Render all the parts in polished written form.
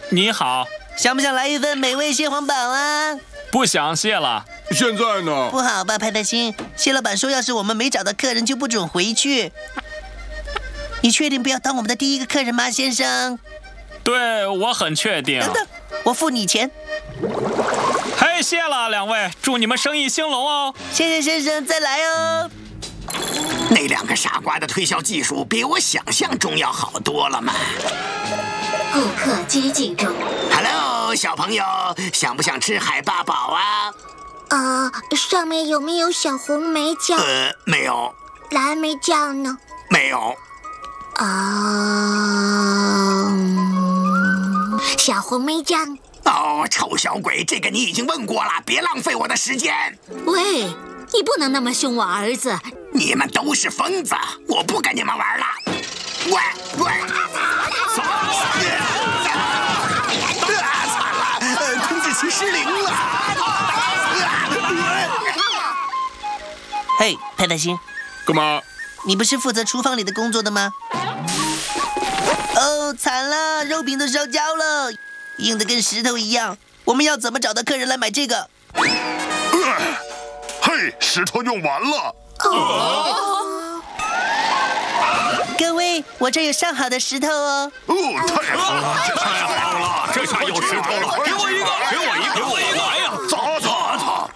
你好， 想不想来一份美味蟹黄堡啊？ 不想谢了。 现在呢？ 不好吧，派大星，蟹老板说，要是我们没找到客人，就不准回去。你确定不要当我们的第一个客人吗，先生？ 对，我很确定。 等等，我付你钱。 嘿，谢了两位，祝你们生意兴隆哦。 谢谢先生，再来哦。 那两个傻瓜的推销技术比我想象中要好多了嘛。 顾客接近中。 Hello， 小朋友，想不想吃海霸堡啊？ 上面有没有小红莓酱？ 没有。 蓝莓酱呢？ 没有。 小红莓酱。 哦，臭小鬼，这个你已经问过了，别浪费我的时间。 喂，你不能那么凶我儿子。 你们都是疯子，我不跟你们玩了。喂，惨了，控制器失灵了。 嘿，派大星， 干嘛？ 你不是负责厨房里的工作的吗？哦，惨了，肉饼都烧焦了，硬得跟石头一样。我们要怎么找到客人来买这个？ 嘿，石头用完了。 各位，我这有上好的石头哦。 太好了， 太好了，这下有石头了。给我一个，给我一个，给我一个！来呀， 砸他！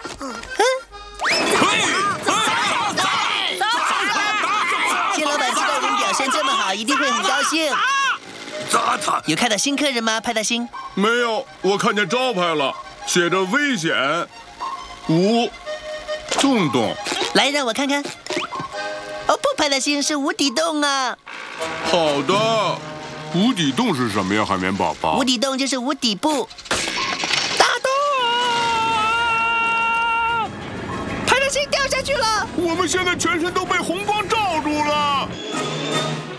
蟹老板知道我们表现这么好，一定会很高兴。 砸他！ 有看到新客人吗，派大星？ 没有，我看见招牌了，写着危险，无洞洞。 来，让我看看。哦不，派大星是无底洞啊。 好的，无底洞是什么呀，海绵宝宝？ 无底洞就是无底部。大洞！派大星掉下去了。 我们现在全身都被红光罩住了。